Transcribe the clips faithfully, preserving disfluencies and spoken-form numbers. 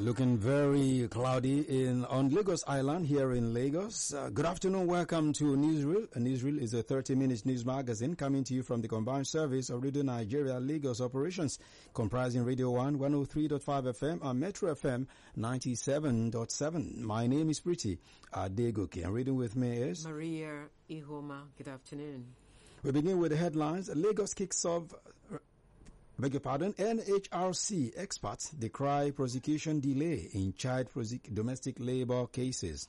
Looking very cloudy in on Lagos Island here in Lagos. Uh, good afternoon. Welcome to Newsreel. Newsreel is a thirty minute news magazine coming to you from the combined service of Radio Nigeria Lagos operations, comprising Radio one one oh three point five F M and Metro F M ninety-seven point seven. My name is Pretty Adegoke, and reading with me is Maria Ihoma. Good afternoon. We begin with the headlines. Lagos kicks off. Beg your pardon, N H R C experts decry prosecution delay in child prosec- domestic labor cases.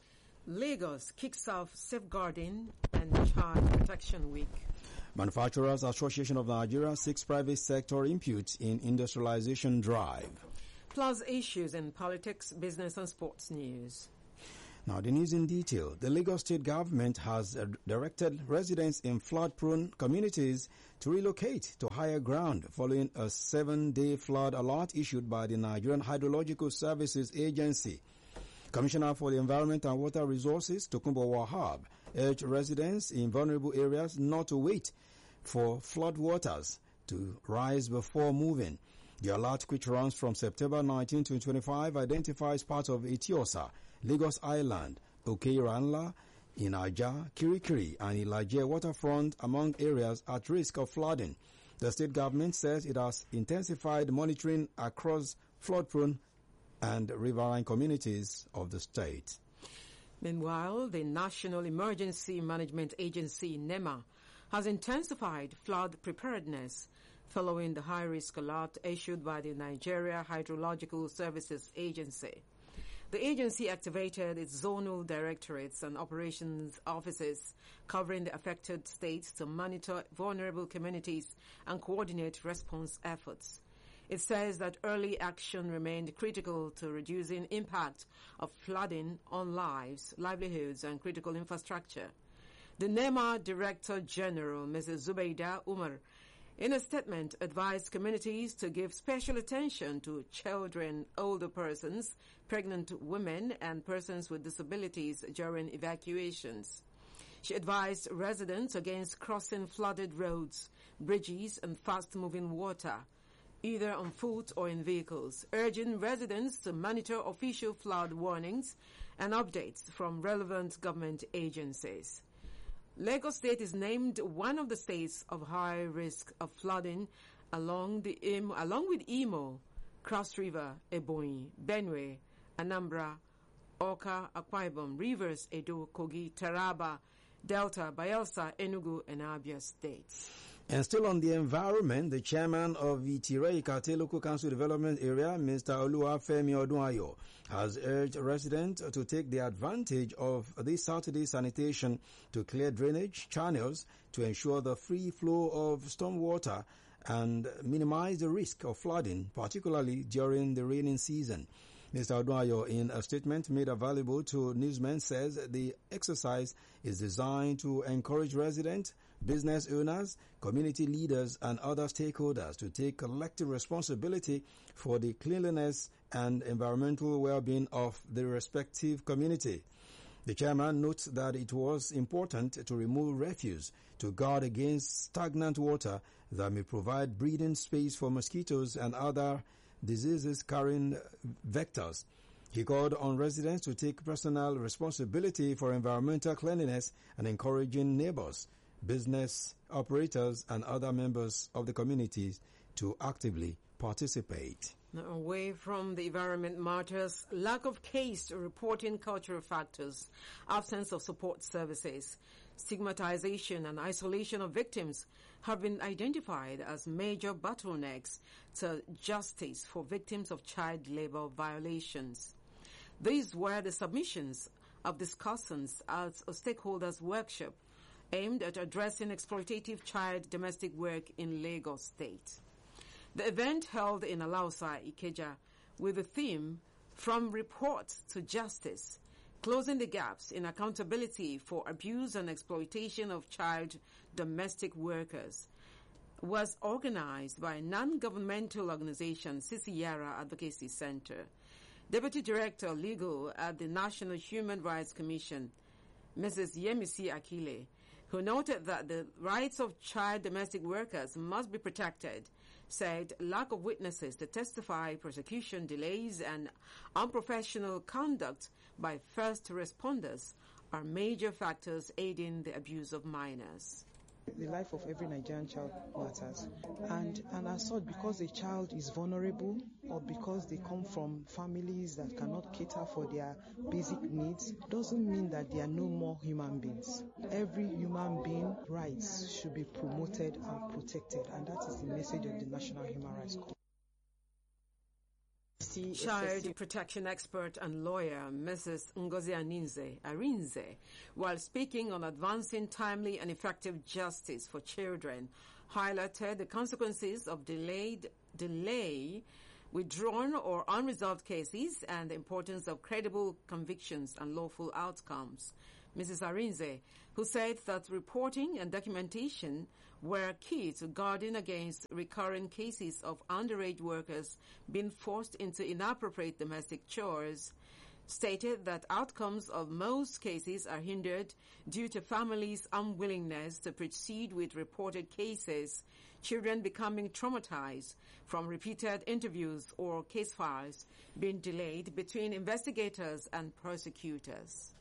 Lagos kicks off Safeguarding and Child Protection Week. Manufacturers Association of Nigeria seeks private sector input in industrialization drive. Plus issues in politics, business and sports news. Now, the news in detail. The Lagos state government has uh, directed residents in flood-prone communities to relocate to higher ground following a seven-day flood alert issued by the Nigerian Hydrological Services Agency. Commissioner for the Environment and Water Resources, Tokunbo Wahab, urged residents in vulnerable areas not to wait for flood waters to rise before moving. The alert, which runs from September nineteenth to twenty-fifth, identifies parts of Etiosa, Lagos Island, Okeiranla, Inaja, Kirikiri, and Ilaje waterfront among areas at risk of flooding. The state government says it has intensified monitoring across flood-prone and riverine communities of the state. Meanwhile, the National Emergency Management Agency, NEMA, has intensified flood preparedness following the high-risk alert issued by the Nigeria Hydrological Services Agency. The agency activated its zonal directorates and operations offices covering the affected states to monitor vulnerable communities and coordinate response efforts. It says that early action remained critical to reducing impact of flooding on lives, livelihoods, and critical infrastructure. The NEMA Director General, Missus Zubeida Umar, in a statement, advised communities to give special attention to children, older persons, pregnant women, and persons with disabilities during evacuations. She advised residents against crossing flooded roads, bridges, and fast-moving water, either on foot or in vehicles, urging residents to monitor official flood warnings and updates from relevant government agencies. Lagos State is named one of the states of high risk of flooding along the along with Imo, Cross River, Ebonyi, Benue, Anambra, Oka, Akwa Ibom, Rivers, Edo, Kogi, Taraba, Delta, Bayelsa, Enugu, and Abia states. And still on the environment, the chairman of Itire Ikate Local Council Development Area, Mister Oluwafemi Odunayo, has urged residents to take the advantage of this Saturday sanitation to clear drainage channels to ensure the free flow of stormwater and minimize the risk of flooding, particularly during the rainy season. Mister Odunayo, in a statement made available to newsmen, says the exercise is designed to encourage residents, business owners, community leaders, and other stakeholders to take collective responsibility for the cleanliness and environmental well-being of the respective community. The chairman notes that it was important to remove refuse to guard against stagnant water that may provide breeding space for mosquitoes and other diseases-carrying vectors. He called on residents to take personal responsibility for environmental cleanliness and encouraging neighbors, business operators, and other members of the communities to actively participate. Now, away from the environment matters, lack of case reporting cultural factors, absence of support services, stigmatization and isolation of victims have been identified as major bottlenecks to justice for victims of child labor violations. These were the submissions of discussants at a stakeholders workshop aimed at addressing exploitative child domestic work in Lagos State. The event held in Alausa, Ikeja, with the theme From Report to Justice, Closing the Gaps in Accountability for Abuse and Exploitation of Child Domestic Workers, was organized by non-governmental organization Sisiyara Advocacy Center. Deputy Director Legal at the National Human Rights Commission, Missus Yemisi Akile, who noted that the rights of child domestic workers must be protected, said lack of witnesses to testify, prosecution delays, and unprofessional conduct by first responders are major factors aiding the abuse of minors. The life of every Nigerian child matters, and and as such, because a child is vulnerable or because they come from families that cannot cater for their basic needs, doesn't mean that they are no more human beings. Every human being rights should be promoted and protected, and that is the message of the National Human Rights Corps. Child protection expert and lawyer Missus Ngozi Aninze Arinze, while speaking on advancing timely and effective justice for children, highlighted the consequences of delayed delay, withdrawn or unresolved cases and the importance of credible convictions and lawful outcomes. Missus Arinze, who said that reporting and documentation were key to guarding against recurring cases of underage workers being forced into inappropriate domestic chores, stated that outcomes of most cases are hindered due to families' unwillingness to proceed with reported cases, children becoming traumatized from repeated interviews or case files being delayed between investigators and prosecutors.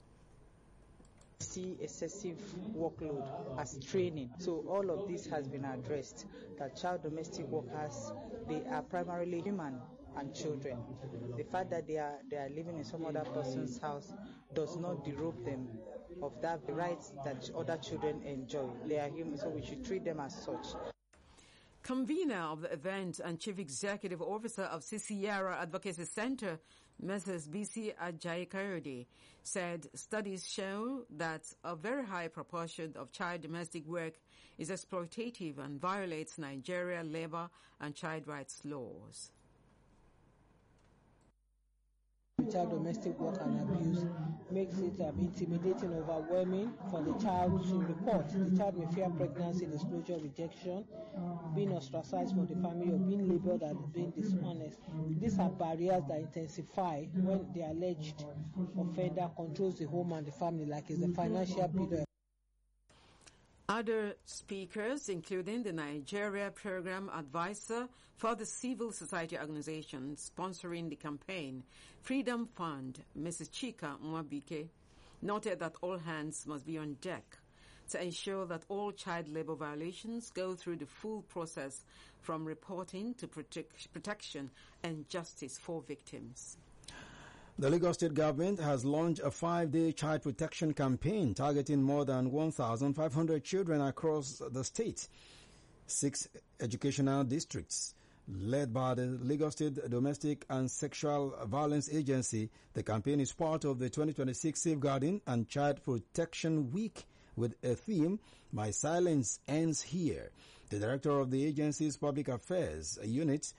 See excessive workload as training. So all of this has been addressed, that child domestic workers, they are primarily human and children. The fact that they are they are living in some other person's house does not derobe them of that rights that other children enjoy. They are human, so we should treat them as such. Convener of the event and Chief Executive Officer of Sisiyara Advocacy Center, Missus B C Ajayi-Kayode, said studies show that a very high proportion of child domestic work is exploitative and violates Nigeria labor and child rights laws. Child domestic work and abuse makes it um, intimidating, overwhelming for the child to report. The child may fear pregnancy, disclosure, rejection, being ostracized from the family, or being labeled as being dishonest. These are barriers that intensify when the alleged offender controls the home and the family, like is the financial builder. Other speakers, including the Nigeria Program Advisor for the Civil Society Organization sponsoring the campaign, Freedom Fund, Missus Chika Mwabike, noted that all hands must be on deck to ensure that all child labor violations go through the full process from reporting to protect, protection and justice for victims. The Lagos State government has launched a five-day child protection campaign targeting more than one thousand five hundred children across the state. Six educational districts. Led by the Lagos State Domestic and Sexual Violence Agency, the campaign is part of the twenty twenty-six Safeguarding and Child Protection Week with a theme, My Silence Ends Here. The director of the agency's public affairs unit,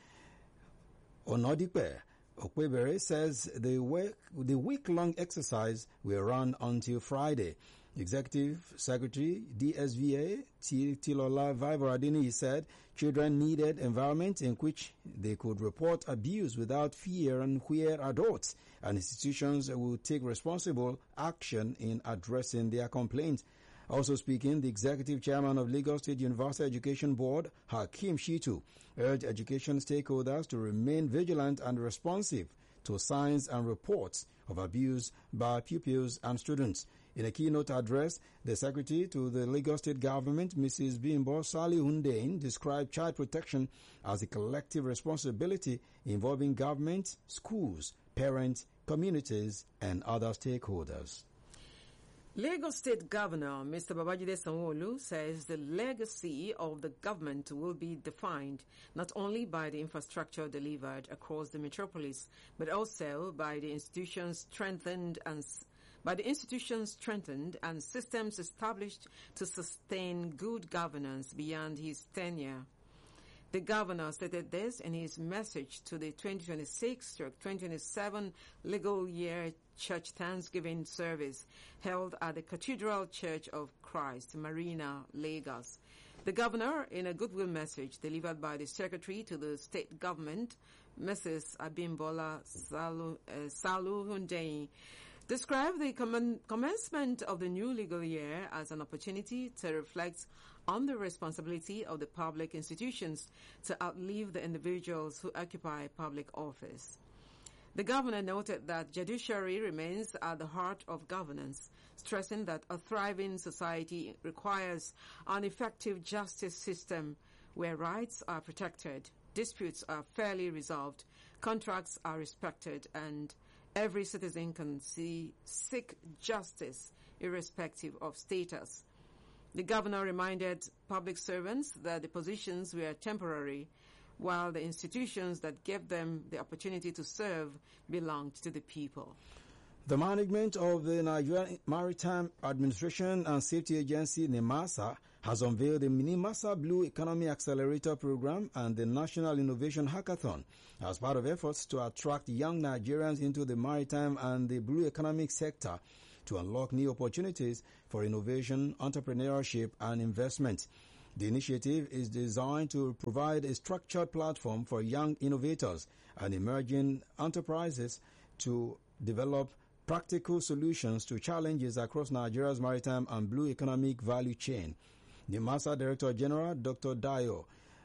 Onodipe Okwebere, says the, work, the week-long exercise will run until Friday. Executive Secretary D S V A Tilola Viboradini said children needed environment in which they could report abuse without fear, and where adults and institutions will take responsible action in addressing their complaints. Also speaking, the executive chairman of Lagos State University Education Board, Hakeem Shitu, urged education stakeholders to remain vigilant and responsive to signs and reports of abuse by pupils and students. In a keynote address, the secretary to the Lagos State government, Missus Bimbo Salihundein, described child protection as a collective responsibility involving government, schools, parents, communities, and other stakeholders. Lagos State Governor Mister Babajide Sanwo-Olu says the legacy of the government will be defined not only by the infrastructure delivered across the metropolis, but also by the institutions strengthened and by the institutions strengthened and systems established to sustain good governance beyond his tenure. The governor stated this in his message to the twenty twenty-six to twenty twenty-seven legal year church Thanksgiving service held at the Cathedral Church of Christ, Marina, Lagos. The governor, in a goodwill message delivered by the secretary to the state government, Missus Abimbola Salu, uh, Salu Hundeyin, described the comm- commencement of the new legal year as an opportunity to reflect on the responsibility of the public institutions to outlive the individuals who occupy public office. The governor noted that judiciary remains at the heart of governance, stressing that a thriving society requires an effective justice system where rights are protected, disputes are fairly resolved, contracts are respected, and every citizen can see, seek justice irrespective of status. The governor reminded public servants that the positions were temporary, while the institutions that gave them the opportunity to serve belonged to the people. The management of the Nigerian Maritime Administration and Safety Agency, NIMASA, has unveiled the NIMASA Blue Economy Accelerator Program and the National Innovation Hackathon as part of efforts to attract young Nigerians into the maritime and the blue economic sector to unlock new opportunities for innovation, entrepreneurship, and investment. The initiative is designed to provide a structured platform for young innovators and emerging enterprises to develop practical solutions to challenges across Nigeria's maritime and blue economic value chain. NIMASA Director General Doctor Dayo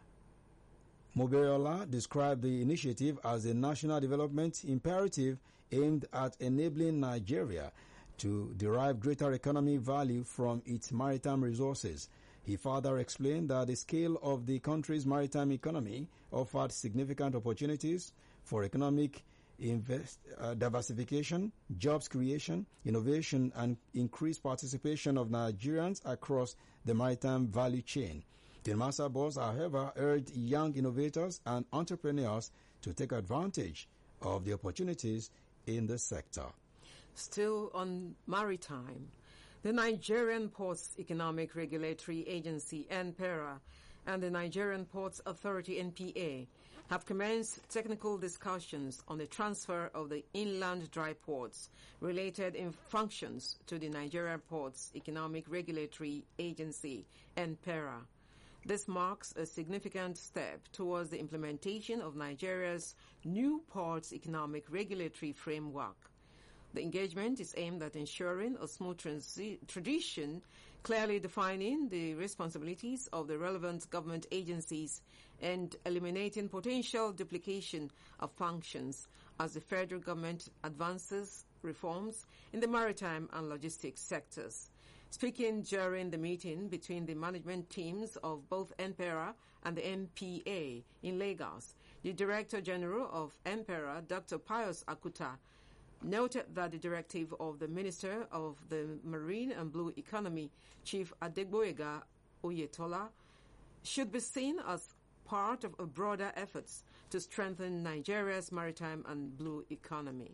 Moberiola described the initiative as a national development imperative aimed at enabling Nigeria to derive greater economic value from its maritime resources. He further explained that the scale of the country's maritime economy offered significant opportunities for economic invest, uh, diversification, jobs creation, innovation, and increased participation of Nigerians across the maritime value chain. The NIMASA boss, however, urged young innovators and entrepreneurs to take advantage of the opportunities in the sector. Still on maritime, the Nigerian Ports Economic Regulatory Agency, NPERA, and the Nigerian Ports Authority, N P A, have commenced technical discussions on the transfer of the inland dry ports related in functions to the Nigerian Ports Economic Regulatory Agency, NPERA. This marks a significant step towards the implementation of Nigeria's new Ports Economic Regulatory Framework. The engagement is aimed at ensuring a smooth transi- tradition, clearly defining the responsibilities of the relevant government agencies and eliminating potential duplication of functions as the federal government advances reforms in the maritime and logistics sectors. Speaking during the meeting between the management teams of both NPERA and the N P A in Lagos, the Director General of NPERA, Doctor Pius Akuta, noted that the directive of the Minister of the Marine and Blue Economy, Chief Adegboyega Oyetola, should be seen as part of a broader efforts to strengthen Nigeria's maritime and blue economy.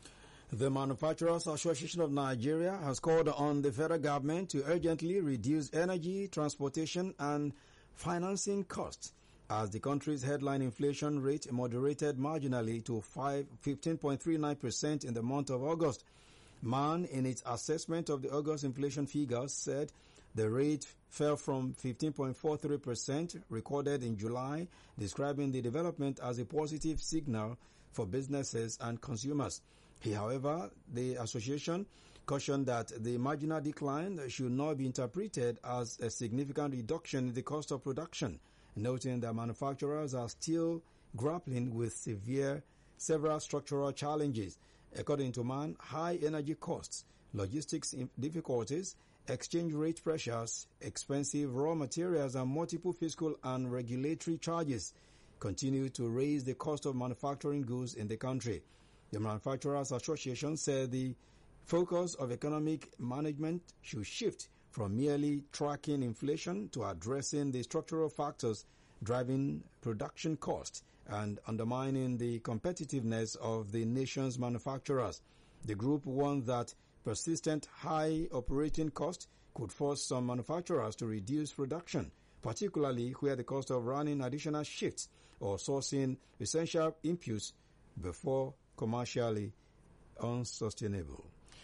The Manufacturers Association of Nigeria has called on the federal government to urgently reduce energy, transportation, and financing costs as the country's headline inflation rate moderated marginally to fifteen point three nine percent in the month of August. Man, in its assessment of the August inflation figures, said the rate fell from fifteen point four three percent recorded in July, describing the development as a positive signal for businesses and consumers. He, however, the association cautioned that the marginal decline should not be interpreted as a significant reduction in the cost of production, noting that manufacturers are still grappling with severe, several structural challenges. According to Man, high energy costs, logistics difficulties, exchange rate pressures, expensive raw materials, and multiple fiscal and regulatory charges continue to raise the cost of manufacturing goods in the country. The Manufacturers Association said the focus of economic management should shift from merely tracking inflation to addressing the structural factors driving production costs and undermining the competitiveness of the nation's manufacturers. The group warned that persistent high operating costs could force some manufacturers to reduce production, particularly where the cost of running additional shifts or sourcing essential inputs before commercially unsustainable.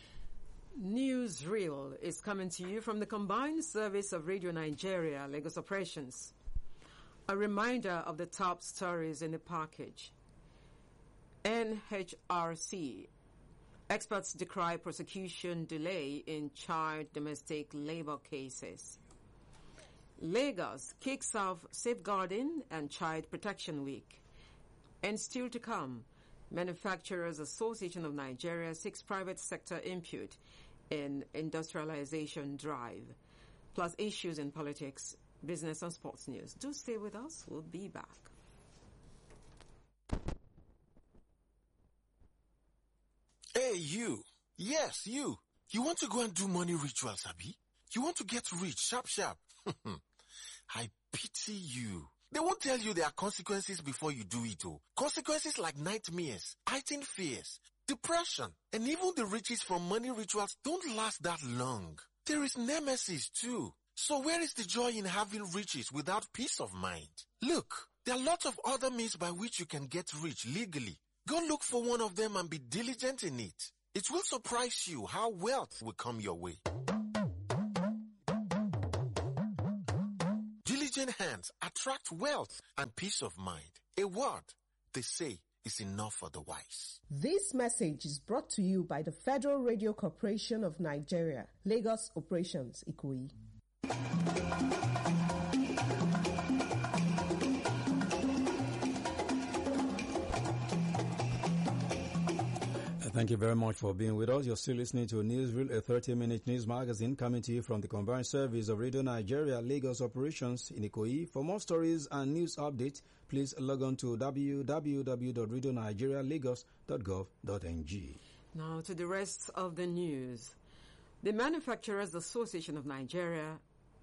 Newsreel is coming to you from the Combined Service of Radio Nigeria, Lagos Operations. A reminder of the top stories in the package. N H R C. Experts decry prosecution delay in child domestic labor cases. Lagos kicks off Safeguarding and Child Protection Week. And still to come, Manufacturers Association of Nigeria seeks private sector input in industrialization drive, plus issues in politics, business and sports news. Do stay with us. We'll be back. Hey, you. Yes, you. You want to go and do money rituals, Abi? You want to get rich, sharp, sharp. I pity you. They won't tell you there are consequences before you do it, oh. Consequences like nightmares, heightened fears, depression, and even the riches from money rituals don't last that long. There is nemesis too. So where is the joy in having riches without peace of mind? Look, there are lots of other means by which you can get rich legally. Go look for one of them and be diligent in it. It will surprise you how wealth will come your way. Diligent hands attract wealth and peace of mind. A word, they say, is enough for the wise. This message is brought to you by the Federal Radio Corporation of Nigeria, Lagos Operations, Ikoyi. Thank you very much for being with us. You're still listening to Newsreel, a thirty-minute news magazine coming to you from the combined service of Radio Nigeria, Lagos Operations in Ikoyi. For more stories and news updates, please log on to w w w dot radio nigeria lagos dot gov dot n g. Now to the rest of the news. The Manufacturers Association of Nigeria,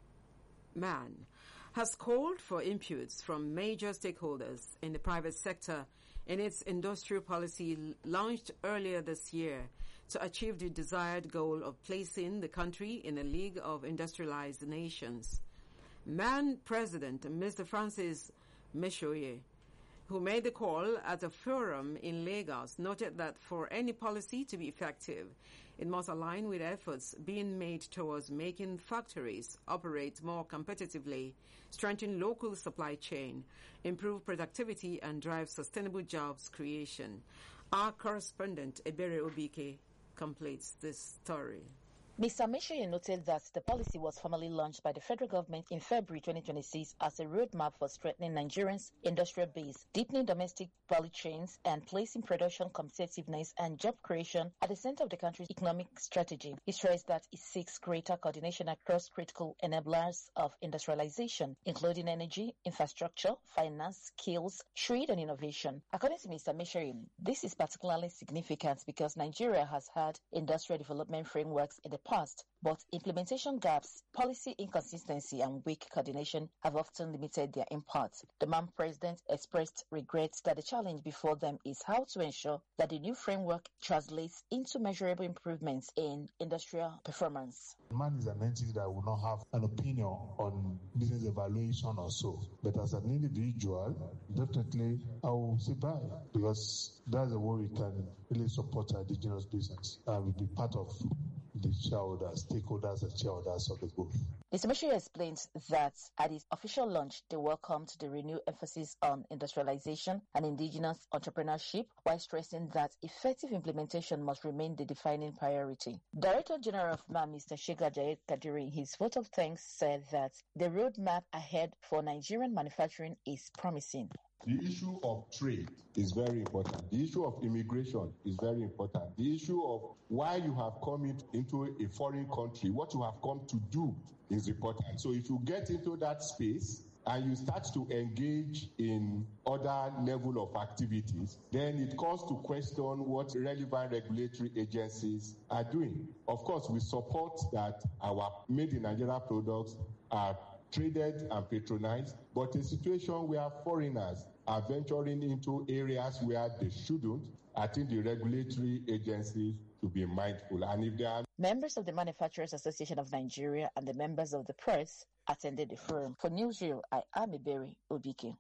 M A N, has called for inputs from major stakeholders in the private sector in its industrial policy launched earlier this year to achieve the desired goal of placing the country in a league of industrialized nations. M A N President Mister Francis Meshoye, who made the call at a forum in Lagos, noted that for any policy to be effective, it must align with efforts being made towards making factories operate more competitively, strengthen local supply chain, improve productivity, and drive sustainable jobs creation. Our correspondent, Ebere Obike, completes this story. Mister Meshoye noted that the policy was formally launched by the federal government in February twenty twenty-six as a roadmap for strengthening Nigerians' industrial base, deepening domestic value chains, and placing production competitiveness and job creation at the center of the country's economic strategy. He stressed that it seeks greater coordination across critical enablers of industrialization, including energy, infrastructure, finance, skills, trade, and innovation. According to Mister Meshoye, this is particularly significant because Nigeria has had industrial development frameworks in the past, but implementation gaps, policy inconsistency, and weak coordination have often limited their impact. The M A N president expressed regrets that the challenge before them is how to ensure that the new framework translates into measurable improvements in industrial performance. M A N is an entity that will not have an opinion on business evaluation or so, but as an individual, definitely I will say bye, because that's the way we can really support our indigenous business and we'll be part of the shareholders, stakeholders and shareholders of the group. Mister Meshoye explained that at his official launch, they welcomed the renewed emphasis on industrialization and indigenous entrepreneurship, while stressing that effective implementation must remain the defining priority. Director General of M A N, Mister Shega Jayed Kadiri, in his vote of thanks, said that the roadmap ahead for Nigerian manufacturing is promising. The issue of trade is very important. The issue of immigration is very important. The issue of why you have come into a foreign country, what you have come to do is important. So if you get into that space and you start to engage in other level of activities, then it calls to question what relevant regulatory agencies are doing. Of course, we support that our made in Nigeria products are traded and patronized, but a situation where foreigners are venturing into areas where they shouldn't, I think the regulatory agencies should be mindful. And if they are members of the Manufacturers Association of Nigeria and the members of the press attended the forum. For Newsreel, I am Ebere Obike.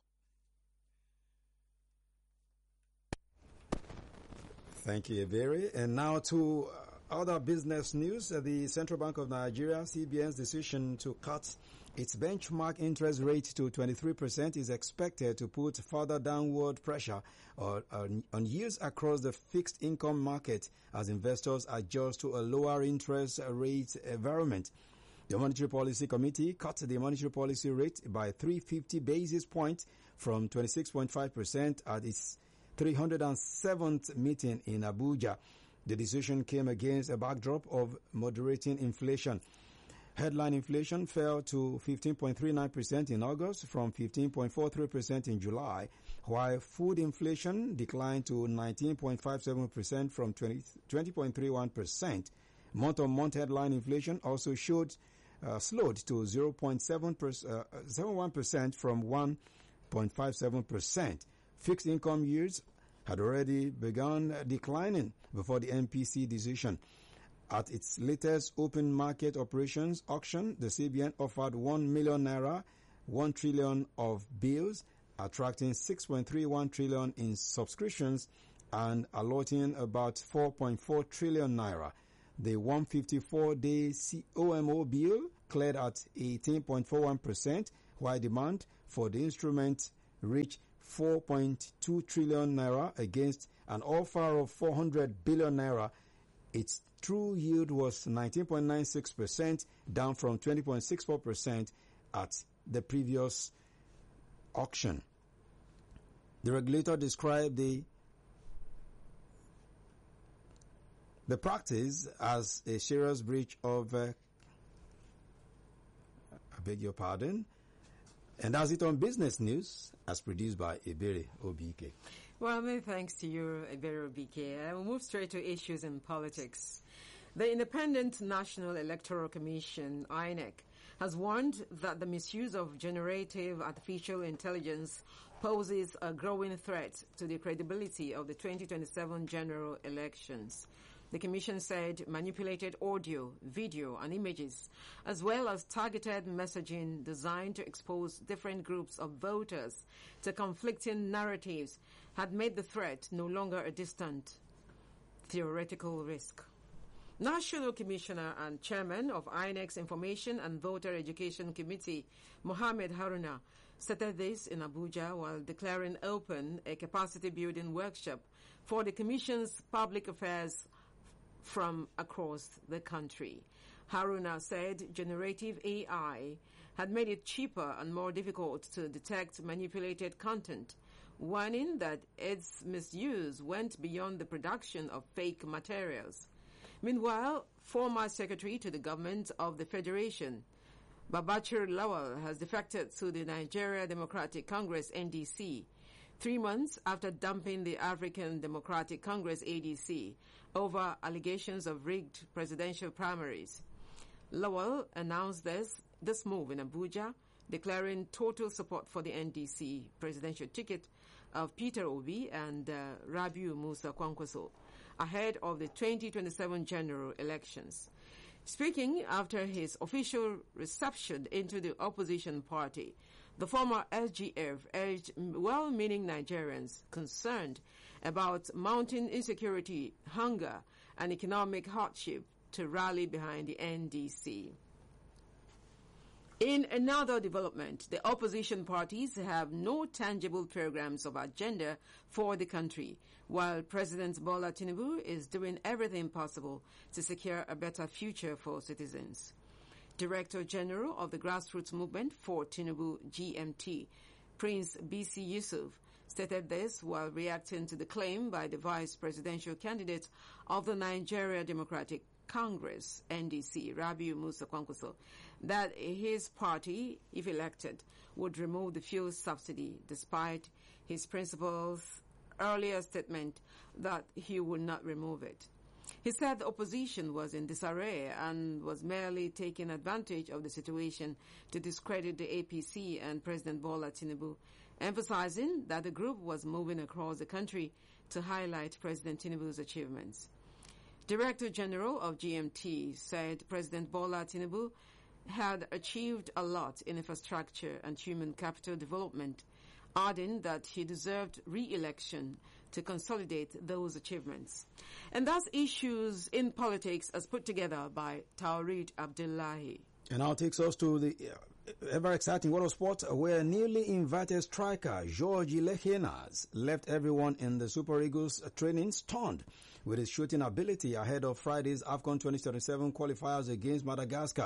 Thank you, Ebere. And now to other business news. The Central Bank of Nigeria, C B N's decision to cut its benchmark interest rate to twenty-three percent is expected to put further downward pressure on, on, on yields across the fixed income market as investors adjust to a lower interest rate environment. The Monetary Policy Committee cut the monetary policy rate by three hundred fifty basis points from twenty-six point five percent at its three hundred seventh meeting in Abuja. The decision came against a backdrop of moderating inflation. Headline inflation fell to fifteen point three nine percent in August from fifteen point four three percent in July, while food inflation declined to nineteen point five seven percent from twenty point three one percent. Month-on-month headline inflation also showed uh, slowed to zero point seven one percent from one point five seven percent. Fixed income yields had already begun declining before the M P C decision. At its latest open market operations auction, the C B N offered one million naira, one trillion of bills, attracting six point three one trillion in subscriptions and allotting about four point four trillion naira. The one hundred fifty-four day O M O bill cleared at eighteen point four one percent, while demand for the instrument reached four point two trillion naira against an offer of four hundred billion naira. Its true yield was nineteen point nine six percent, down from twenty point six four percent at the previous auction. The regulator described the the practice as a serious breach of, uh, I beg your pardon, and that's it on Business News, as produced by Ebere Obike. Well, many thanks to you, Ebere Obike. I will move straight to issues in politics. The Independent National Electoral Commission, I N E C, has warned that the misuse of generative artificial intelligence poses a growing threat to the credibility of the twenty twenty-seven general elections. The Commission said manipulated audio, video, and images, as well as targeted messaging designed to expose different groups of voters to conflicting narratives, had made the threat no longer a distant theoretical risk. National Commissioner and Chairman of I N E C's Information and Voter Education Committee, Mohammed Haruna, stated this in Abuja while declaring open a capacity-building workshop for the Commission's public affairs from across the country. Haruna said generative A I had made it cheaper and more difficult to detect manipulated content, warning that its misuse went beyond the production of fake materials. Meanwhile, former Secretary to the Government of the Federation, Babachir Lawal, has defected to the Nigeria Democratic Congress N D C, three months after dumping the African Democratic Congress A D C over allegations of rigged presidential primaries. Lawal announced this, this move in Abuja, declaring total support for the N D C presidential ticket of Peter Obi and uh, Rabiu Musa Kwankwaso ahead of the twenty twenty-seven general elections. Speaking after his official reception into the opposition party, the former S G F urged well-meaning Nigerians concerned about mounting insecurity, hunger, and economic hardship to rally behind the N D C. In another development, the opposition parties have no tangible programs of agenda for the country, while President Bola Tinubu is doing everything possible to secure a better future for citizens. Director General of the Grassroots Movement for Tinubu G M T, Prince B C Yusuf, stated this while reacting to the claim by the vice presidential candidate of the Nigeria Democratic Congress, N D C, Rabiu Musa Kwankwaso, that his party, if elected, would remove the fuel subsidy, despite his principal's earlier statement that he would not remove it. He said the opposition was in disarray and was merely taking advantage of the situation to discredit the A P C and President Bola Tinubu, emphasizing that the group was moving across the country to highlight President Tinubu's achievements. Director General of G M T said President Bola Tinubu had achieved a lot in infrastructure and human capital development, adding that he deserved re-election to consolidate those achievements. And that's issues in politics as put together by Taurid Abdullahi. And now takes us to the uh, ever exciting world of sport, where newly invited striker George Lejenas left everyone in the Super Eagles training stunned with his shooting ability ahead of Friday's AFCON twenty twenty-seven qualifiers against Madagascar.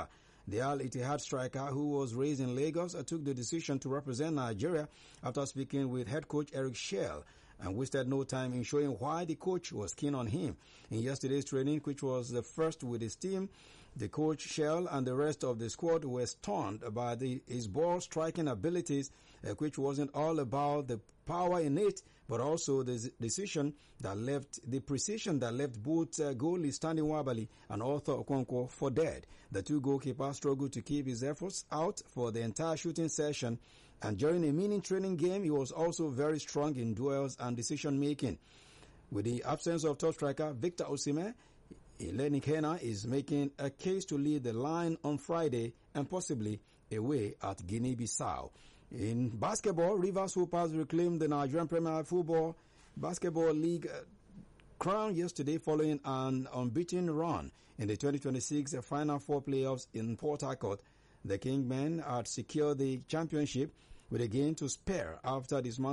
The Al Ittihad striker, who was raised in Lagos, took the decision to represent Nigeria after speaking with head coach Eric Schell and wasted no time in showing why the coach was keen on him. In yesterday's training, which was the first with his team, the coach Schell and the rest of the squad were stunned by the, his ball striking abilities, uh, which wasn't all about the power in it, but also the decision that left, the precision that left both uh, goalie Stanley Wabali and Arthur Okonkwo for dead. The two goalkeepers struggled to keep his efforts out for the entire shooting session, and during a mini training game, he was also very strong in duels and decision making. With the absence of top striker Victor Osimhen, Eleni Kena is making a case to lead the line on Friday and possibly away at Guinea-Bissau. In basketball, Rivers Hoopers reclaimed the Nigerian Premier Football Basketball League crown yesterday following an unbeaten run in the twenty twenty-six Final Four playoffs in Port Harcourt. The Kingmen had secured the championship with a gain to spare after this month.